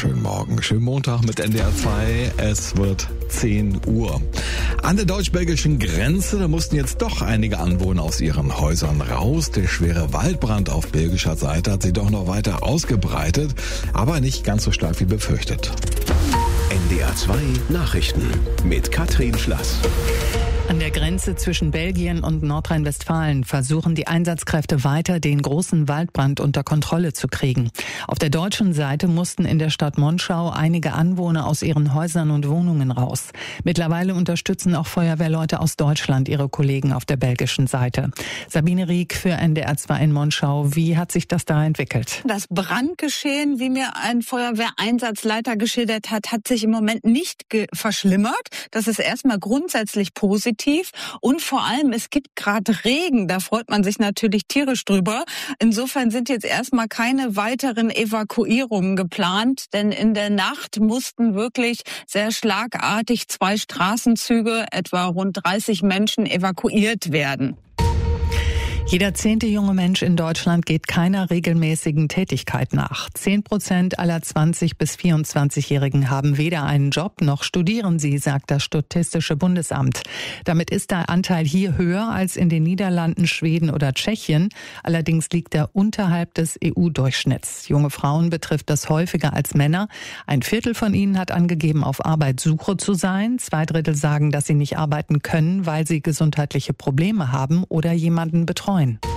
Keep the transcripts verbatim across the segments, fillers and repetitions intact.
wunderschönen Morgen. Schönen Montag mit N D R zwei. Es wird zehn Uhr. An der deutsch-belgischen Grenze, da mussten jetzt doch einige Anwohner aus ihren Häusern raus. Der schwere Waldbrand auf belgischer Seite hat sich doch noch weiter ausgebreitet, aber nicht ganz so stark wie befürchtet. N D R zwei Nachrichten mit Katrin Schlass. An der Grenze zwischen Belgien und Nordrhein-Westfalen versuchen die Einsatzkräfte weiter, den großen Waldbrand unter Kontrolle zu kriegen. Auf der deutschen Seite mussten in der Stadt Monschau einige Anwohner aus ihren Häusern und Wohnungen raus. Mittlerweile unterstützen auch Feuerwehrleute aus Deutschland ihre Kollegen auf der belgischen Seite. Sabine Rieck für N D R zwei in Monschau. Wie hat sich das da entwickelt? Das Brandgeschehen, wie mir ein Feuerwehreinsatzleiter geschildert hat, hat sich im Moment nicht ge- verschlimmert. Das ist erstmal grundsätzlich positiv. Und vor allem, es gibt gerade Regen, da freut man sich natürlich tierisch drüber. Insofern sind jetzt erstmal keine weiteren Evakuierungen geplant, denn in der Nacht mussten wirklich sehr schlagartig zwei Straßenzüge, etwa rund dreißig Menschen, evakuiert werden. Jeder zehnte junge Mensch in Deutschland geht keiner regelmäßigen Tätigkeit nach. Zehn Prozent aller zwanzig- bis vierundzwanzigjährigen haben weder einen Job noch studieren sie, sagt das Statistische Bundesamt. Damit ist der Anteil hier höher als in den Niederlanden, Schweden oder Tschechien. Allerdings liegt er unterhalb des E U-Durchschnitts. Junge Frauen betrifft das häufiger als Männer. Ein Viertel von ihnen hat angegeben, auf Arbeitssuche zu sein. Zwei Drittel sagen, dass sie nicht arbeiten können, weil sie gesundheitliche Probleme haben oder jemanden betreuen.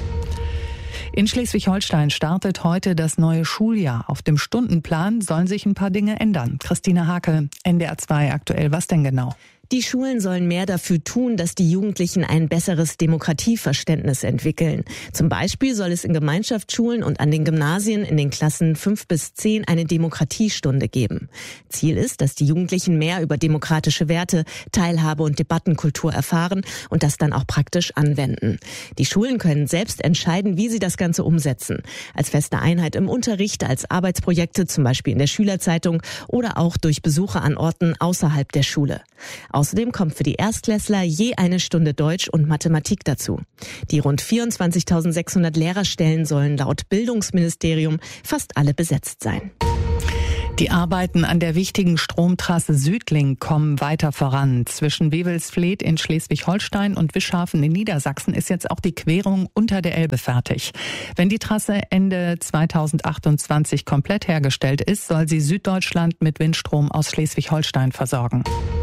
In Schleswig-Holstein startet heute das neue Schuljahr. Auf dem Stundenplan sollen sich ein paar Dinge ändern. Christina Hake, N D R zwei aktuell. Was denn genau? Die Schulen sollen mehr dafür tun, dass die Jugendlichen ein besseres Demokratieverständnis entwickeln. Zum Beispiel soll es in Gemeinschaftsschulen und an den Gymnasien in den Klassen fünf bis zehn eine Demokratiestunde geben. Ziel ist, dass die Jugendlichen mehr über demokratische Werte, Teilhabe und Debattenkultur erfahren und das dann auch praktisch anwenden. Die Schulen können selbst entscheiden, wie sie das Ganze umsetzen. Als feste Einheit im Unterricht, als Arbeitsprojekte, zum Beispiel in der Schülerzeitung oder auch durch Besuche an Orten außerhalb der Schule. Außerdem kommt für die Erstklässler je eine Stunde Deutsch und Mathematik dazu. Die rund vierundzwanzigtausendsechshundert Lehrerstellen sollen laut Bildungsministerium fast alle besetzt sein. Die Arbeiten an der wichtigen Stromtrasse Südlink kommen weiter voran. Zwischen Wewelsfleth in Schleswig-Holstein und Wischhafen in Niedersachsen ist jetzt auch die Querung unter der Elbe fertig. Wenn die Trasse Ende zweitausendachtundzwanzig komplett hergestellt ist, soll sie Süddeutschland mit Windstrom aus Schleswig-Holstein versorgen.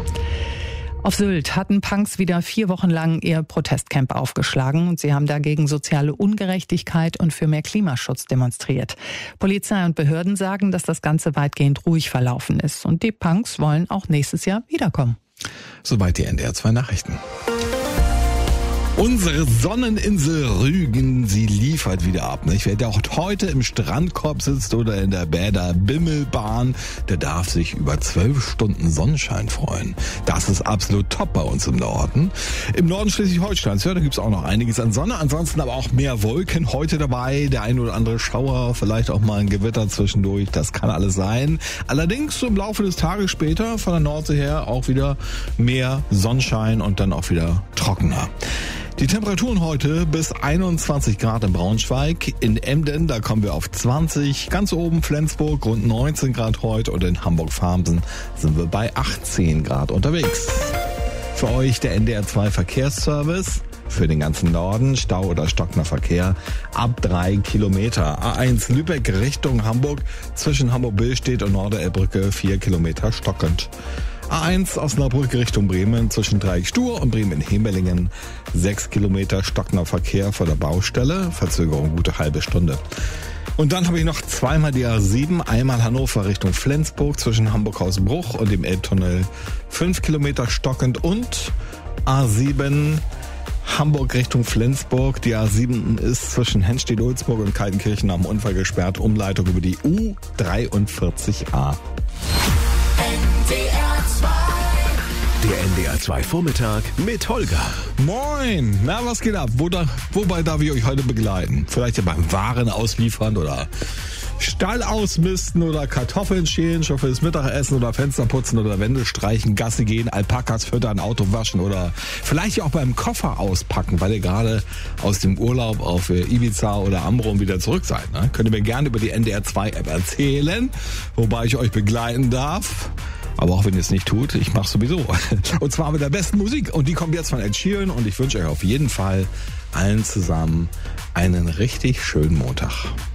Auf Sylt hatten Punks wieder vier Wochen lang ihr Protestcamp aufgeschlagen und sie haben dagegen soziale Ungerechtigkeit und für mehr Klimaschutz demonstriert. Polizei und Behörden sagen, dass das Ganze weitgehend ruhig verlaufen ist und die Punks wollen auch nächstes Jahr wiederkommen. Soweit die N D R zwei Nachrichten. Unsere Sonneninsel Rügen, sie liefert wieder ab. Nicht? Wer auch heute im Strandkorb sitzt oder in der Bäder-Bimmelbahn, der darf sich über zwölf Stunden Sonnenschein freuen. Das ist absolut top bei uns im Norden. Im Norden Schleswig-Holsteins, ja, da gibt's auch noch einiges an Sonne. Ansonsten aber auch mehr Wolken heute dabei. Der ein oder andere Schauer, vielleicht auch mal ein Gewitter zwischendurch. Das kann alles sein. Allerdings so im Laufe des Tages später von der Nordsee her auch wieder mehr Sonnenschein und dann auch wieder trockener. Die Temperaturen heute bis einundzwanzig Grad in Braunschweig, in Emden, da kommen wir auf zwanzig, ganz oben Flensburg rund neunzehn Grad heute und in Hamburg-Farmsen sind wir bei achtzehn Grad unterwegs. Für euch der N D R zwei Verkehrsservice. Für den ganzen Norden, Stau oder stockender Verkehr ab drei Kilometer. A eins Lübeck Richtung Hamburg, zwischen Hamburg-Billstedt und Norderelbbrücke vier Kilometer stockend. A eins Osnabrück Richtung Bremen zwischen Dreieck-Stur und Bremen-Hemelingen. sechs Kilometer stockender Verkehr vor der Baustelle. Verzögerung gute halbe Stunde. Und dann habe ich noch zweimal die A sieben. Einmal Hannover Richtung Flensburg zwischen Hamburg-Hausbruch und dem Elbtunnel. fünf Kilometer stockend und A sieben Hamburg Richtung Flensburg. Die A sieben ist zwischen Henstedt-Ulzburg und Kaltenkirchen am Unfall gesperrt. Umleitung über die U dreiundvierzig A. Der N D R zwei Vormittag mit Holger. Moin! Na, was geht ab? Wo da, wobei darf ich euch heute begleiten? Vielleicht ja beim Waren ausliefern oder Stall ausmisten oder Kartoffeln schälen, schon fürs Mittagessen oder Fenster putzen oder Wände streichen, Gasse gehen, Alpakas füttern, Auto waschen oder vielleicht auch beim Koffer auspacken, weil ihr gerade aus dem Urlaub auf Ibiza oder Amrum wieder zurück seid. Ne? Könnt ihr mir gerne über die N D R zwei App erzählen, wobei ich euch begleiten darf. Aber auch wenn ihr es nicht tut, ich mache sowieso. Und zwar mit der besten Musik. Und die kommt jetzt von Ed Sheeran. Und ich wünsche euch auf jeden Fall allen zusammen einen richtig schönen Montag.